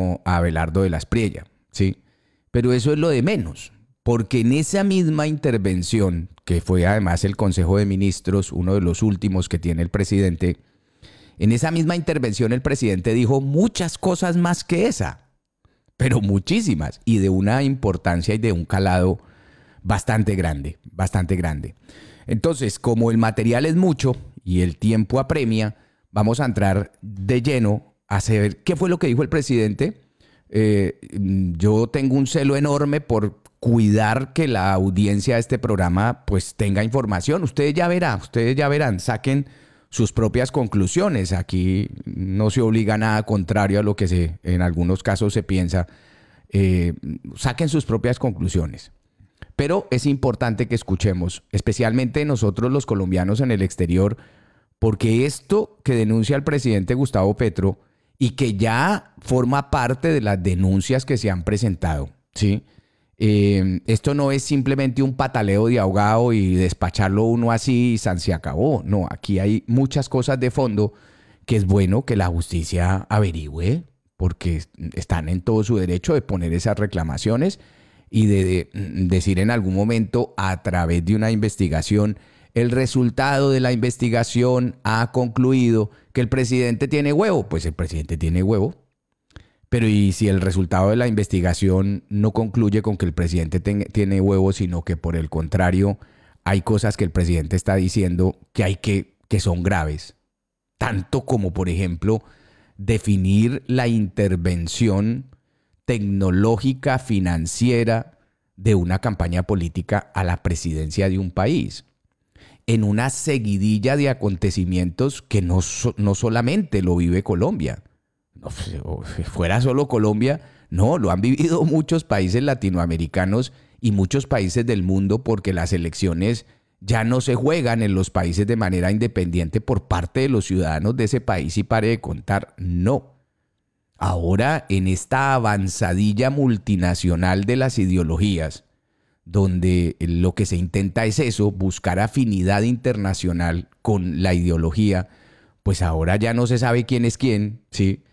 cercano a Abelardo de la Espriella, ¿sí? Pero eso es lo de menos, porque en esa misma intervención, que fue además el Consejo de Ministros, uno de los últimos que tiene el presidente, en esa misma intervención el presidente dijo muchas cosas más que esa, pero muchísimas, y de una importancia y de un calado bastante grande, bastante grande. Entonces, como el material es mucho y el tiempo apremia, vamos a entrar de lleno a saber qué fue lo que dijo el presidente. Yo tengo un celo enorme por cuidar que la audiencia de este programa pues tenga información. Ustedes ya verán, saquen sus propias conclusiones. Aquí no se obliga a nada contrario a lo que en algunos casos se piensa. Saquen sus propias conclusiones. Pero es importante que escuchemos, especialmente nosotros los colombianos en el exterior, porque esto que denuncia el presidente Gustavo Petro y que ya forma parte de las denuncias que se han presentado, ¿sí? Esto no es simplemente un pataleo de ahogado y despacharlo uno así y se acabó. No, aquí hay muchas cosas de fondo que es bueno que la justicia averigüe, porque están en todo su derecho de poner esas reclamaciones y de decir en algún momento a través de una investigación, el resultado de la investigación ha concluido que el presidente tiene huevo. Pues el presidente tiene huevo. Pero ¿y si el resultado de la investigación no concluye con que el presidente tiene huevo, sino que por el contrario hay cosas que el presidente está diciendo que son graves? Tanto como, por ejemplo, definir la intervención tecnológica, financiera de una campaña política a la presidencia de un país, en una seguidilla de acontecimientos que no solamente lo vive Colombia. No, fuera solo Colombia, no, lo han vivido muchos países latinoamericanos y muchos países del mundo, porque las elecciones ya no se juegan en los países de manera independiente por parte de los ciudadanos de ese país y pare de contar, no. Ahora, en esta avanzadilla multinacional de las ideologías, donde lo que se intenta es eso, buscar afinidad internacional con la ideología, pues ahora ya no se sabe quién es quién, ¿sí?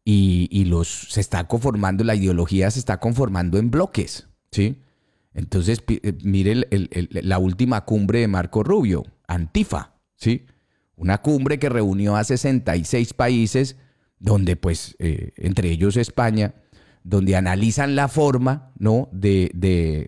Se está conformando, la ideología se está conformando en bloques, ¿sí? Entonces, mire la última cumbre de Marco Rubio, Antifa, ¿sí? Una cumbre que reunió a 66 países, donde pues, entre ellos España, donde analizan la forma, ¿no?, de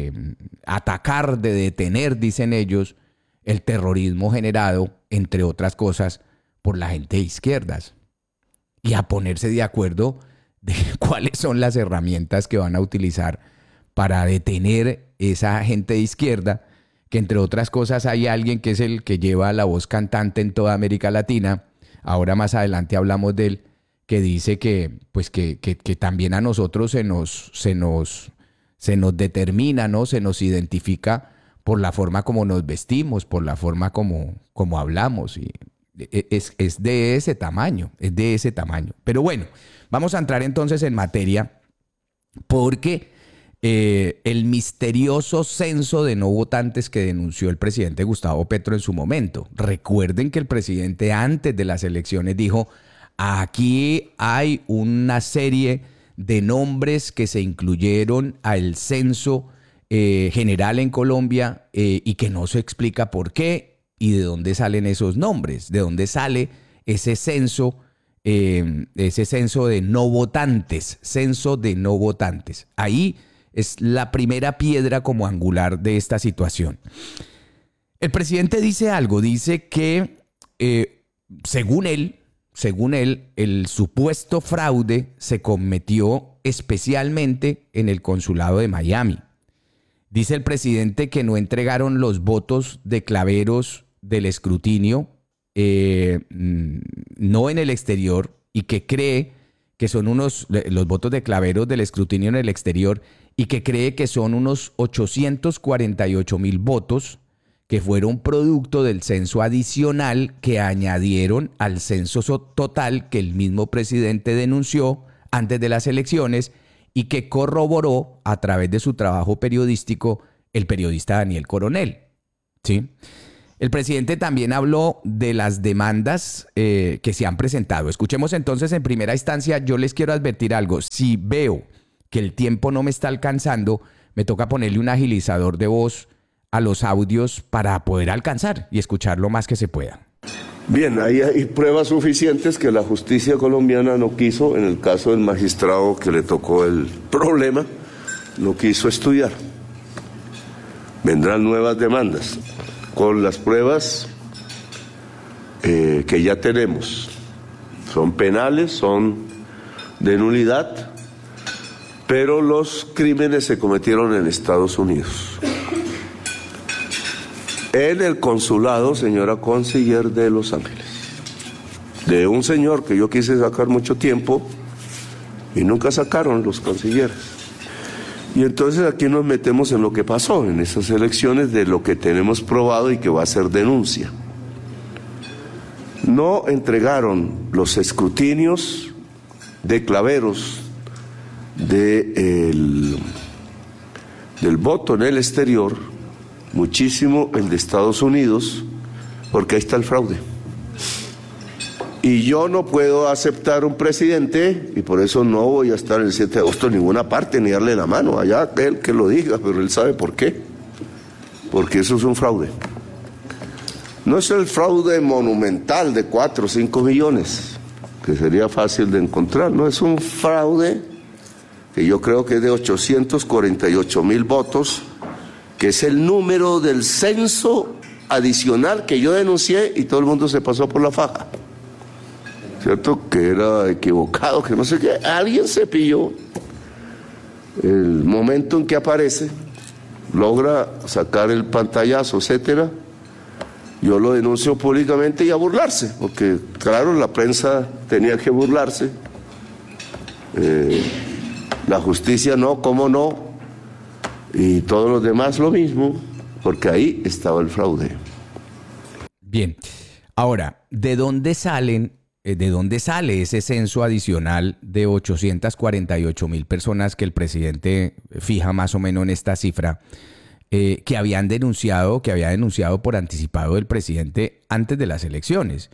atacar, de detener, dicen ellos, el terrorismo generado, entre otras cosas, por la gente de izquierdas. Y a ponerse de acuerdo de cuáles son las herramientas que van a utilizar para detener esa gente de izquierda, que entre otras cosas hay alguien que es el que lleva la voz cantante en toda América Latina. Ahora más adelante hablamos de él, que dice que también a nosotros se nos determina, ¿no? Se nos identifica por la forma como nos vestimos, por la forma como hablamos. Y es de ese tamaño, es de ese tamaño. Pero bueno, vamos a entrar entonces en materia, porque el misterioso censo de no votantes que denunció el presidente Gustavo Petro en su momento. Recuerden que el presidente antes de las elecciones dijo: aquí hay una serie de nombres que se incluyeron al censo general en Colombia y que no se explica por qué y de dónde salen esos nombres, de dónde sale ese censo de no votantes, censo de no votantes. Ahí es la primera piedra como angular de esta situación. El presidente dice algo, dice que según él, el supuesto fraude se cometió especialmente en el consulado de Miami. Dice el presidente que no entregaron los votos de claveros del escrutinio, no en el exterior, y que cree que son los votos de claveros del escrutinio en el exterior, y que cree que son unos 848,000 votos que fueron producto del censo adicional que añadieron al censo total que el mismo presidente denunció antes de las elecciones y que corroboró a través de su trabajo periodístico el periodista Daniel Coronel, ¿sí? El presidente también habló de las demandas que se han presentado. Escuchemos entonces en primera instancia. Yo les quiero advertir algo. Si veo que el tiempo no me está alcanzando, me toca ponerle un agilizador de voz a los audios para poder alcanzar y escuchar lo más que se pueda. Bien, ahí hay pruebas suficientes que la justicia colombiana no quiso, en el caso del magistrado que le tocó el problema, no quiso estudiar. Vendrán nuevas demandas con las pruebas que ya tenemos. Son penales, son de nulidad, pero los crímenes se cometieron en Estados Unidos. En el consulado, señora Consiller, de Los Ángeles, de un señor que yo quise sacar mucho tiempo y nunca sacaron los consilleres. Y entonces aquí nos metemos en lo que pasó en esas elecciones, de lo que tenemos probado y que va a ser denuncia. No entregaron los escrutinios de claveros del voto en el exterior, muchísimo el de Estados Unidos, porque ahí está el fraude. Y yo no puedo aceptar un presidente, y por eso no voy a estar el 7 de agosto en ninguna parte, ni darle la mano, allá él que lo diga, pero él sabe por qué. Porque eso es un fraude. No es el fraude monumental de 4 o 5 millones, que sería fácil de encontrar, no, es un fraude que yo creo que es de 848,000 votos, que es el número del censo adicional que yo denuncié y todo el mundo se pasó por la faja. ¿Cierto? Que era equivocado, que no sé qué. Alguien se pilló el momento en que aparece, logra sacar el pantallazo, etcétera. Yo lo denuncio públicamente y a burlarse, porque claro, la prensa tenía que burlarse. La justicia no, cómo no, y todos los demás lo mismo, porque ahí estaba el fraude. Bien, ahora, ¿de dónde sale ese censo adicional de 848,000 personas que el presidente fija más o menos en esta cifra, que había denunciado por anticipado el presidente antes de las elecciones?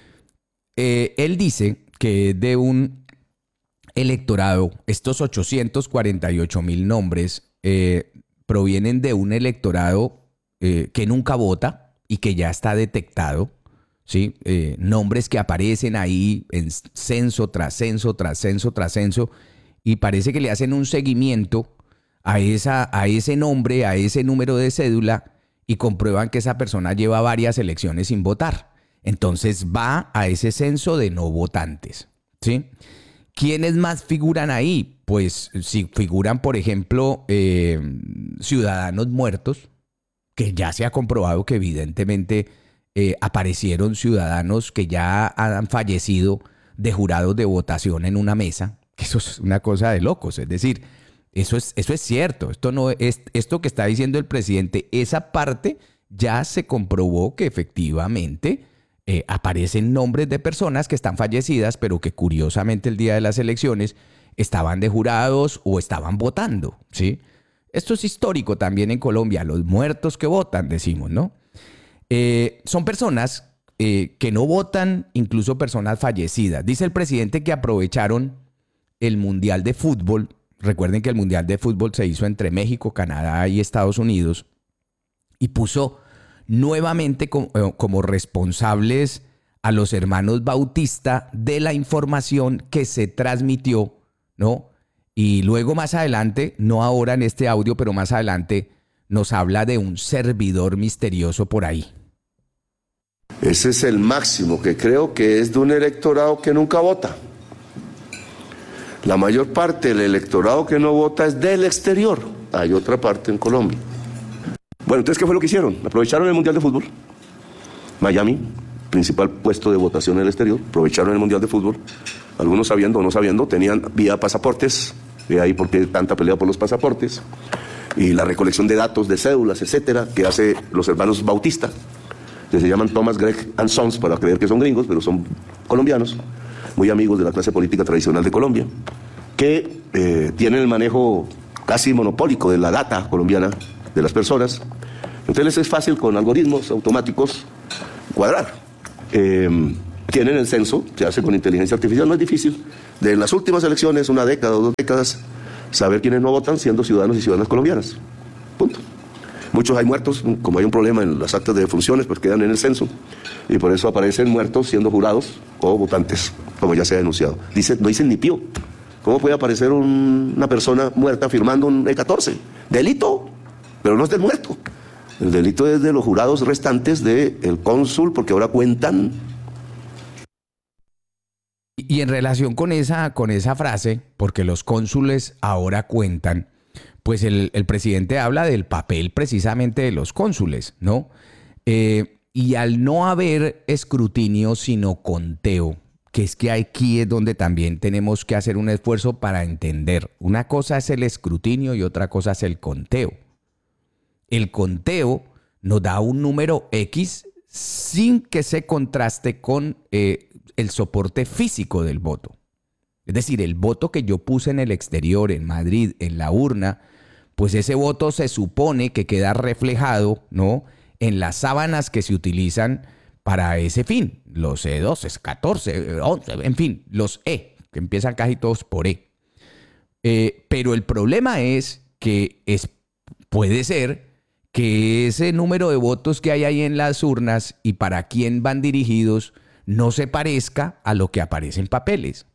Él dice que de un electorado, estos 848,000 nombres provienen de un electorado que nunca vota y que ya está detectado, ¿sí? Nombres que aparecen ahí en censo tras censo, tras censo, tras censo, y parece que le hacen un seguimiento a ese nombre, a ese número de cédula, y comprueban que esa persona lleva varias elecciones sin votar. Entonces va a ese censo de no votantes, ¿sí? ¿Quiénes más figuran ahí? Pues si figuran, por ejemplo, ciudadanos muertos, que ya se ha comprobado que evidentemente aparecieron ciudadanos que ya han fallecido de jurados de votación en una mesa, que eso es una cosa de locos. Es decir, eso es cierto. Esto no es esto que está diciendo el presidente. Esa parte ya se comprobó que efectivamente aparecen nombres de personas que están fallecidas, pero que curiosamente el día de las elecciones estaban de jurados o estaban votando, ¿sí? Esto es histórico también en Colombia. Los muertos que votan, decimos, ¿no? Son personas que no votan, incluso personas fallecidas. Dice el presidente que aprovecharon el Mundial de Fútbol. Recuerden que el Mundial de Fútbol se hizo entre México, Canadá y Estados Unidos, y puso nuevamente como responsables a los hermanos Bautista de la información que se transmitió, ¿no? Y luego más adelante, no ahora en este audio, pero más adelante, nos habla de un servidor misterioso por ahí. Ese es el máximo, que creo que es de un electorado que nunca vota. La mayor parte del electorado que no vota es del exterior. Hay otra parte en Colombia. Bueno, entonces, ¿qué fue lo que hicieron? Aprovecharon el Mundial de Fútbol. Miami, principal puesto de votación en el exterior, aprovecharon el Mundial de Fútbol. Algunos sabiendo o no sabiendo, tenían vía pasaportes, de ahí por qué tanta pelea por los pasaportes, y la recolección de datos, de cédulas, etcétera, que hace los hermanos Bautista, que se llaman Thomas, Gregg and Sons, para creer que son gringos, pero son colombianos, muy amigos de la clase política tradicional de Colombia, que tienen el manejo casi monopólico de la data colombiana de las personas, Entonces es fácil con algoritmos automáticos cuadrar. Tienen el censo, se hace con inteligencia artificial, no es difícil. De las últimas elecciones, una década o 2 décadas, saber quiénes no votan siendo ciudadanos y ciudadanas colombianas. Punto. Muchos hay muertos, como hay un problema en las actas de defunciones, pues quedan en el censo. Y por eso aparecen muertos siendo jurados o votantes, como ya se ha denunciado. No dicen ni pío. ¿Cómo puede aparecer una persona muerta firmando un E14? Delito, pero no es del muerto. El delito es de los jurados restantes del cónsul, porque ahora cuentan. Y en relación con esa frase, porque los cónsules ahora cuentan, pues el presidente habla del papel precisamente de los cónsules, ¿no? Y al no haber escrutinio sino conteo, que es que aquí es donde también tenemos que hacer un esfuerzo para entender. Una cosa es el escrutinio y otra cosa es el conteo. El conteo nos da un número X sin que se contraste con el soporte físico del voto. Es decir, el voto que yo puse en el exterior, en Madrid, en la urna, pues ese voto se supone que queda reflejado, ¿no?, en las sábanas que se utilizan para ese fin. Los E12, 14, 11, en fin, los E, que empiezan casi todos por E. Pero el problema es que puede ser que ese número de votos que hay ahí en las urnas y para quién van dirigidos no se parezca a lo que aparece en papeles.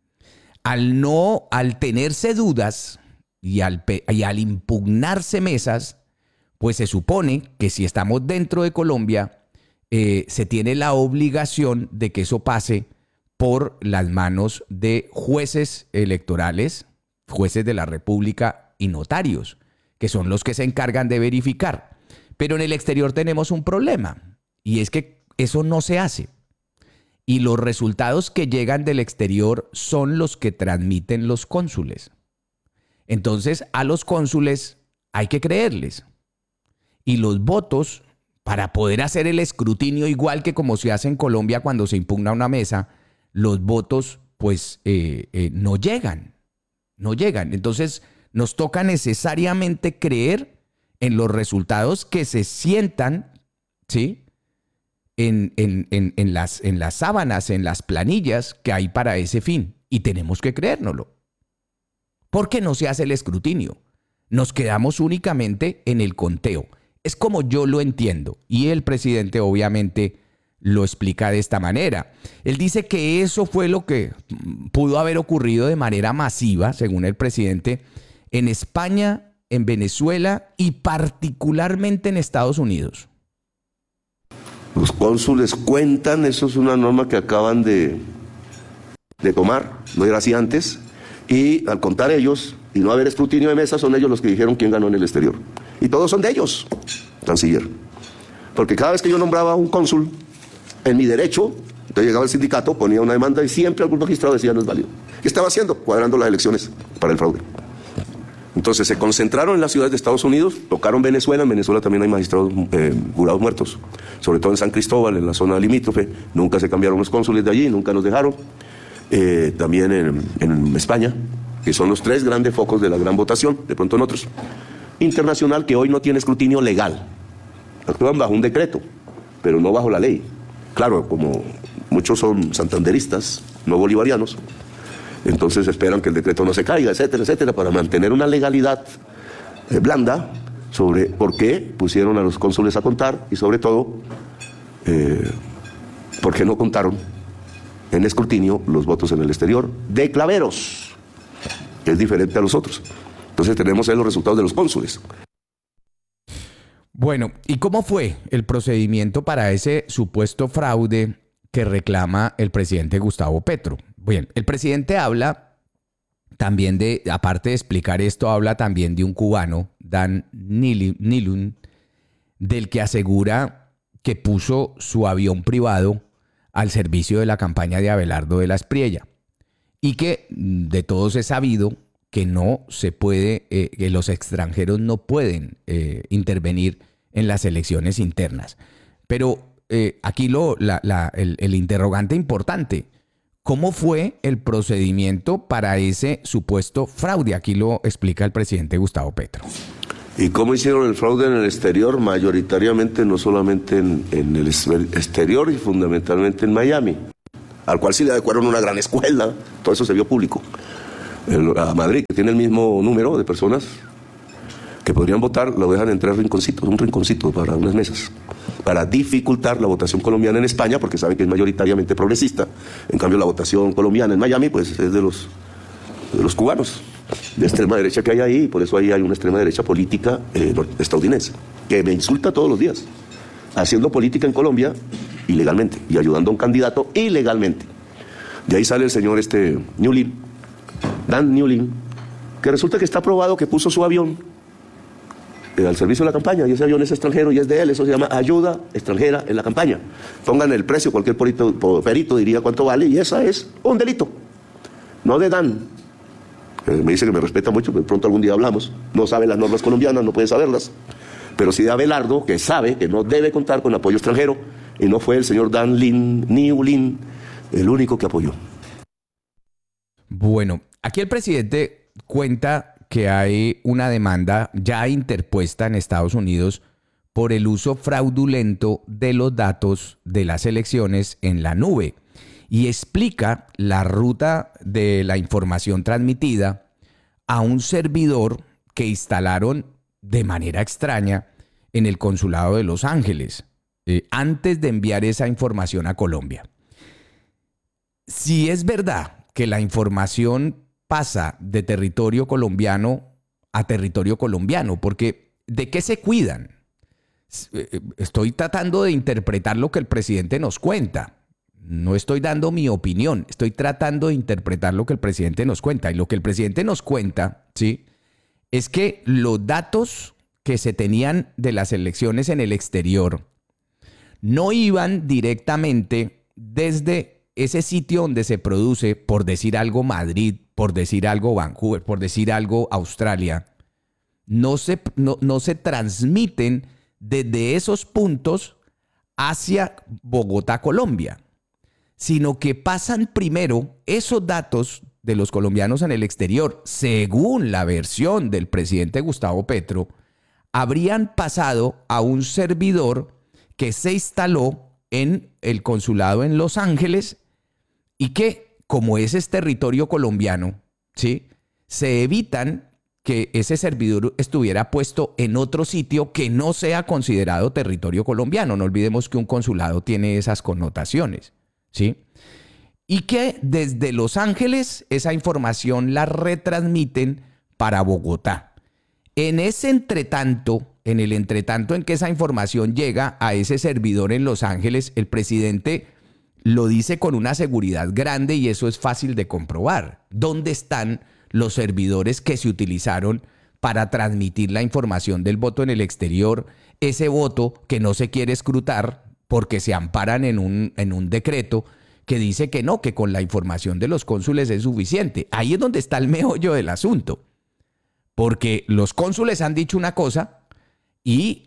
Al tenerse dudas y al impugnarse mesas, pues se supone que si estamos dentro de Colombia, se tiene la obligación de que eso pase por las manos de jueces electorales, jueces de la República y notarios, que son los que se encargan de verificar. Pero en el exterior tenemos un problema, y es que eso no se hace. Y los resultados que llegan del exterior son los que transmiten los cónsules. Entonces, a los cónsules hay que creerles. Y los votos, para poder hacer el escrutinio igual que como se hace en Colombia cuando se impugna una mesa, los votos pues no llegan. Entonces, nos toca necesariamente creer en los resultados que se sientan, ¿sí?, en las sábanas, en las planillas que hay para ese fin. Y tenemos que creérnoslo. ¿Por qué no se hace el escrutinio? Nos quedamos únicamente en el conteo. Es como yo lo entiendo. Y el presidente obviamente lo explica de esta manera. Él dice que eso fue lo que pudo haber ocurrido de manera masiva, según el presidente, en España, en Venezuela y particularmente en Estados Unidos. Los cónsules cuentan, eso es una norma que acaban de tomar, no era así antes, y al contar ellos y no haber escrutinio de mesa, son ellos los que dijeron quién ganó en el exterior. Y todos son de ellos, canciller. Porque cada vez que yo nombraba a un cónsul, en mi derecho, entonces llegaba el sindicato, ponía una demanda y siempre algún magistrado decía no es válido. ¿Qué estaba haciendo? Cuadrando las elecciones para el fraude. Entonces se concentraron en las ciudades de Estados Unidos, tocaron Venezuela, en Venezuela también hay magistrados jurados muertos, sobre todo en San Cristóbal, en la zona limítrofe, nunca se cambiaron los cónsules de allí, nunca nos dejaron. También en España, que son los 3 grandes focos de la gran votación, de pronto en otros. Internacional, que hoy no tiene escrutinio legal, actúan bajo un decreto, pero no bajo la ley. Claro, como muchos son santanderistas, no bolivarianos, entonces esperan que el decreto no se caiga, etcétera, etcétera, para mantener una legalidad blanda sobre por qué pusieron a los cónsules a contar y sobre todo, por qué no contaron en escrutinio los votos en el exterior de claveros, que es diferente a los otros. Entonces tenemos ahí los resultados de los cónsules. Bueno, ¿y cómo fue el procedimiento para ese supuesto fraude que reclama el presidente Gustavo Petro? Bien, el presidente habla también aparte de explicar esto, habla también de un cubano, Dan Nilun, del que asegura que puso su avión privado al servicio de la campaña de Abelardo de la Espriella y que de todos es sabido que no se puede, que los extranjeros no pueden intervenir en las elecciones internas. Pero aquí el interrogante importante, ¿cómo fue el procedimiento para ese supuesto fraude? Aquí lo explica el presidente Gustavo Petro. ¿Y cómo hicieron el fraude en el exterior? Mayoritariamente, no solamente en el exterior y fundamentalmente en Miami, al cual sí le adecuaron una gran escuela, todo eso se vio público. A Madrid, que tiene el mismo número de personas que podrían votar, lo dejan en 3 rinconcitos, un rinconcito para unas mesas, para dificultar la votación colombiana en España, porque saben que es mayoritariamente progresista. En cambio, la votación colombiana en Miami, pues es de los cubanos, de extrema derecha que hay ahí, y por eso ahí hay una extrema derecha política estadounidense, que me insulta todos los días, haciendo política en Colombia ilegalmente, y ayudando a un candidato ilegalmente. De ahí sale el señor Newlin, Dan Newlin, que resulta que está aprobado que puso su avión al servicio de la campaña, y ese avión es extranjero y es de él, eso se llama ayuda extranjera en la campaña. Pongan el precio, cualquier perito diría cuánto vale, y esa es un delito, no de Dan. Me dice que me respeta mucho, pero pronto algún día hablamos, no sabe las normas colombianas, no puede saberlas, pero sí de Abelardo, que sabe que no debe contar con apoyo extranjero, y no fue el señor Dan Newlin el único que apoyó. Bueno, aquí el presidente cuenta que hay una demanda ya interpuesta en Estados Unidos por el uso fraudulento de los datos de las elecciones en la nube y explica la ruta de la información transmitida a un servidor que instalaron de manera extraña en el consulado de Los Ángeles antes de enviar esa información a Colombia. Si es verdad que la información pasa de territorio colombiano a territorio colombiano, porque ¿de qué se cuidan? Estoy tratando de interpretar lo que el presidente nos cuenta. No estoy dando mi opinión, estoy tratando de interpretar lo que el presidente nos cuenta. Y lo que el presidente nos cuenta, ¿sí?, es que los datos que se tenían de las elecciones en el exterior no iban directamente desde ese sitio donde se produce, por decir algo Madrid, por decir algo Vancouver, por decir algo Australia, no se transmiten desde esos puntos hacia Bogotá, Colombia, sino que pasan primero esos datos de los colombianos en el exterior, según la versión del presidente Gustavo Petro, habrían pasado a un servidor que se instaló en el consulado en Los Ángeles y que, como ese es territorio colombiano, ¿sí?, se evitan que ese servidor estuviera puesto en otro sitio que no sea considerado territorio colombiano. No olvidemos que un consulado tiene esas connotaciones, ¿sí? Y que desde Los Ángeles esa información la retransmiten para Bogotá. En ese entretanto, en el entretanto en que esa información llega a ese servidor en Los Ángeles, el presidente lo dice con una seguridad grande y eso es fácil de comprobar. ¿Dónde están los servidores que se utilizaron para transmitir la información del voto en el exterior? Ese voto que no se quiere escrutar porque se amparan en un decreto que dice que no, que con la información de los cónsules es suficiente. Ahí es donde está el meollo del asunto. Porque los cónsules han dicho una cosa y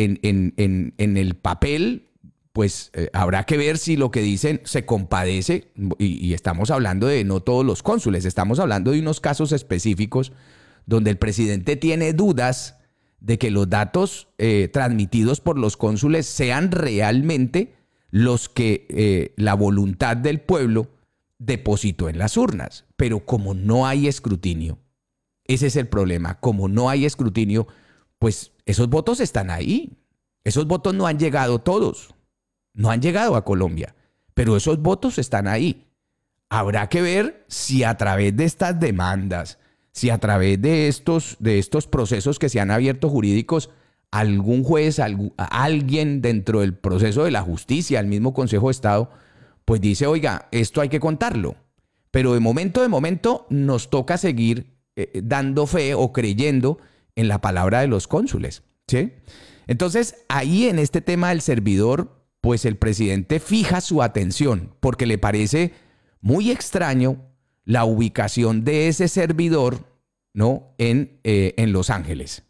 en el papel, pues habrá que ver si lo que dicen se compadece, y estamos hablando de no todos los cónsules, estamos hablando de unos casos específicos donde el presidente tiene dudas de que los datos transmitidos por los cónsules sean realmente los que la voluntad del pueblo depositó en las urnas. Pero como no hay escrutinio, ese es el problema, como no hay escrutinio, pues esos votos están ahí. Esos votos no han llegado todos. No han llegado a Colombia, pero esos votos están ahí. Habrá que ver si a través de estas demandas, si a través de estos procesos que se han abierto jurídicos, algún juez, alguien dentro del proceso de la justicia, el mismo Consejo de Estado, pues dice, oiga, esto hay que contarlo. Pero de momento nos toca seguir dando fe o creyendo en la palabra de los cónsules, ¿sí? Entonces, ahí en este tema del servidor, pues el presidente fija su atención porque le parece muy extraño la ubicación de ese servidor, ¿no?, en Los Ángeles.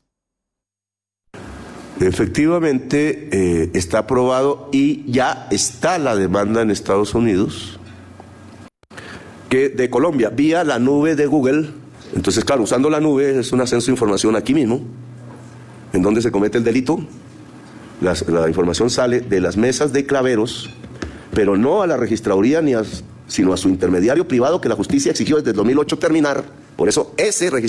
Efectivamente, está aprobado y ya está la demanda en Estados Unidos que de Colombia, vía la nube de Google. Entonces, claro, usando la nube es un ascenso de información aquí mismo. en dónde se comete el delito. La información sale de las mesas de Claveros, pero no a la registraduría sino a su intermediario privado que la justicia exigió desde el 2008 terminar. Por eso ese registrador